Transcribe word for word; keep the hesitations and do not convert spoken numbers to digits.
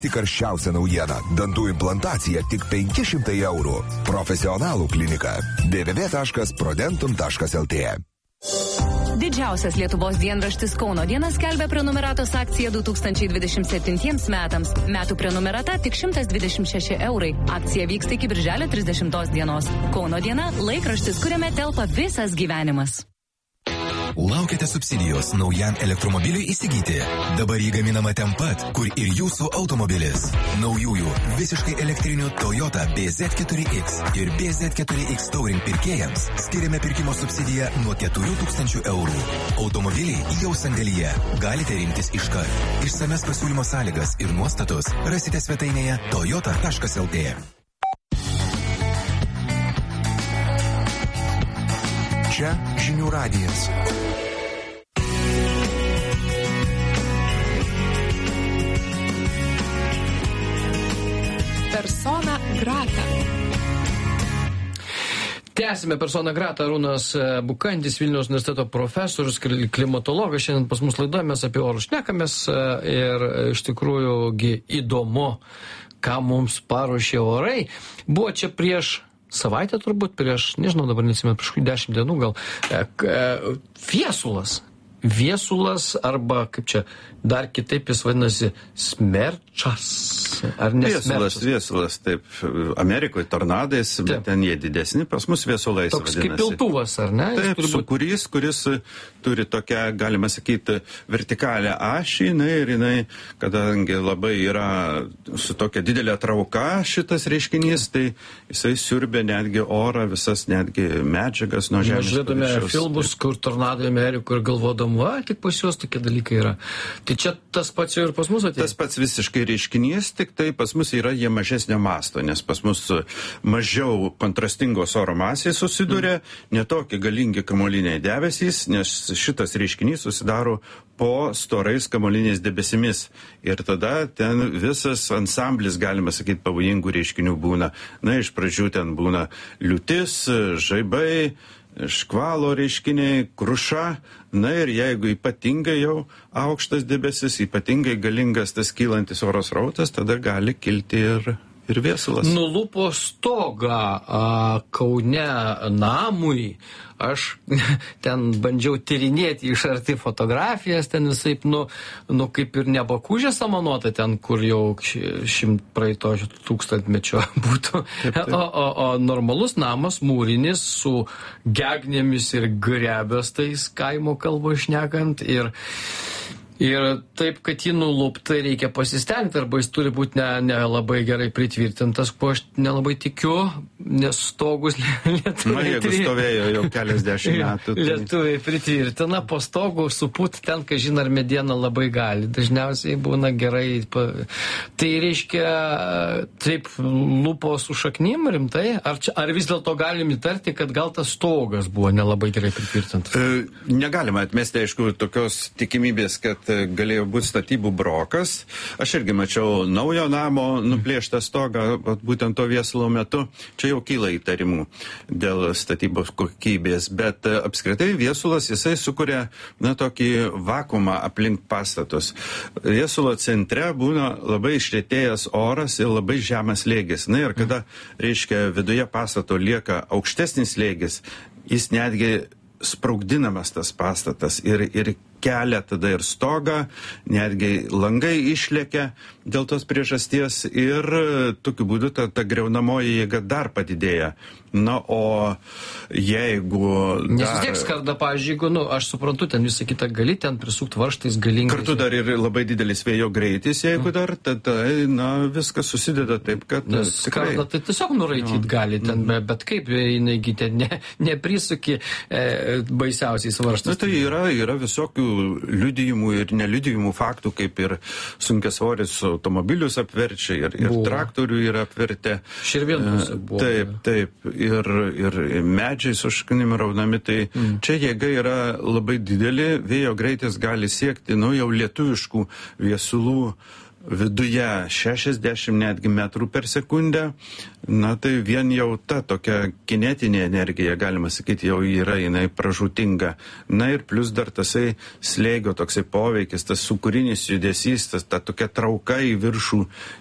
Tik karščiausia naujiena. Dantų implantacija tik penki šimtai eurų. Profesionalų klinika. w w w taškas prodentum taškas l t. Didžiausias Lietuvos dienraštis Kauno diena skelbia prenumeratos akciją du tūkstančiai dvidešimt septintiems metams. Metų prenumerata tik šimtas dvidešimt šeši eurai. Akcija vyksta iki birželio trisdešimtos dienos. Kauno diena – laikraštis, kuriame telpa visas gyvenimas. Laukite subsidijos naujam elektromobiliui įsigyti. Dabar jį gaminama ten pat, kur ir jūsų automobilis. Naujųjų visiškai elektrinių Toyota B Z keturi X ir B Z keturi X Touring pirkėjams skiriame pirkimo subsidiją nuo keturių tūkstančių eurų. Automobiliai jau sandėlyje. Galite rinktis iškart. Išsames pasiūlymo sąlygas ir nuostatus rasite svetainėje toyota taškas l t. Čia žinių radijas. Persona grata. Tęsime Persona grata. Arūnas Bukantis, Vilniaus universiteto profesorius, klimatologas. Šiandien pas mus laidoje mes apie orus šnekamės ir iš tikrųjų įdomu, ką mums paruošė orai. Buvo čia prieš savaitę turbūt, prieš, nežinau, dabar nesimenu, prieš dešimt dienų gal, viesulas. Viesulas arba, kaip čia, dar kitaip jis vadinasi, smerčas. Ar ne viesulas, smerčas? Viesulas, taip. Amerikoje tornadais, bet Taip. ten jie didesni, pas mus viesulais Toks vadinasi. kaip piltuvas, ar ne? Jis Taip, turi būt- sūkurys, kuris turi tokią, galima sakyti, vertikalę ašį, na, ir jinai, kadangi labai yra su tokia didelė trauka šitas reiškinys, tai jisai siurbė netgi orą, visas netgi medžiagas nuo Mes žemės žiūrėtume paviršiaus. filmus, kur tornadai Amerikoje ir galvodom, va, tik pas juos tokie dalykai yra. Tai čia tas pats jau ir pas mus atėjo? Tas pats visiškai reiškinys, tik tai pas mus yra jie mažesnio masto, nes pas mus mažiau kontrastingos oro masės susiduria, mm. netokie galingi kamuoliniai debesys, nes šitas reiškinys susidaro po storais kamuoliniais debesimis. Ir tada ten visas ansamblis, galima sakyti, pavojingų reiškinių būna. Na, iš pradžių ten būna liūtis, žaibai, škvalo reiškiniai, kruša, na ir jeigu ypatingai jau aukštas debesis, ypatingai galingas tas kylantis oro srautas, tada gali kilti ir, ir viesulas. Nulupo stogą a, Kaune namui. Aš ten bandžiau tyrinėti iš arti fotografijas, ten visai, nu, nu kaip ir ne Bakūžė samanuota, ten, kur jau šimt praeito tūkstantmečio būtų, Taip, taip. o, o, o normalus namas, mūrinis, su gegnėmis ir grebestais, kaimo kalbą šnekant, ir Ir taip, kad jį nulupta, reikia pasistengti, arba jis turi būti ne, ne labai gerai pritvirtintas, ko aš nelabai tikiu, nes stogus lietuviai... Na, jeigu stovėjo jau keliasdešimt metų. Tai... Lietuviai pritvirtina, po stogų supūt ten, ką žin, ar mediena labai gali. Dažniausiai būna gerai. Pa... Tai reiškia, taip, lupo su šaknim rimtai? Ar, čia, ar vis dėlto galim įtarti, kad gal tas stogas buvo nelabai gerai pritvirtintas? E, negalima atmesti, aišku, tokios tikimybės, kad galėjo būti statybų brokas. Aš irgi mačiau naujo namo nuplėštą stogą, būtent to viesulo metu. Čia jau kyla įtarimų dėl statybos kokybės, bet apskritai viesulas, jisai sukuria, na, tokį vakumą aplink pastatus. Viesulo centre būna labai išretėjęs oras ir labai žemas slėgis. Na ir kada, reiškia, viduje pastato lieka aukštesnis slėgis, jis netgi spraugdinamas tas pastatas ir, ir kelia tada ir stogą, netgi langai išlekia dėl tos priežasties ir tokiu būdu ta, ta griaunamoji jėga dar padidėja. Na, o jeigu... Nes dar... vis tiek skarda, pavyzdžiui, jeigu, nu, aš suprantu, ten visą kitą gali, ten prisukti varžtais galingais. Kartu dar ir labai didelis vėjo greitis, jeigu dar, tada, na, viskas susideda taip, kad... Nes tikrai... skarda tai tiesiog nuraityt gali ten, Mhm. bet kaip jinai ten ne, neprisuki e, baisiausiais varžtais. Na, tai yra, yra visokių liudijimų ir neliudijimų faktų, kaip ir sunkiasvoris automobilius apverčia ir, ir Buvo. traktorių yra apvertę. Širvėntuose buvo. Taip, taip. Ir, ir medžiai su šaknim raunami. Tai mm. čia jėga yra labai didelė. Vėjo greitis gali siekti, nu, jau lietuviškų viesulų viduje šešiasdešimt netgi metrų per sekundę, na tai vien jau ta tokia kinetinė energija, galima sakyti, jau yra jinai pražūtinga. Na ir plus dar tasai slėgio toksai poveikis, tas sukūrinis judesys, tas, ta tokia trauka į viršų